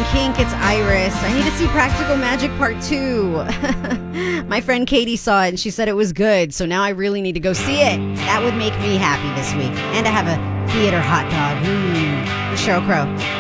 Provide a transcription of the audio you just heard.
Kink, it's Iris. I need to see Practical Magic Part 2. My friend Katie saw it and she said it was good, so now I really need to go see it. That would make me happy this week. And to have a theater hot dog. Sheryl Crow.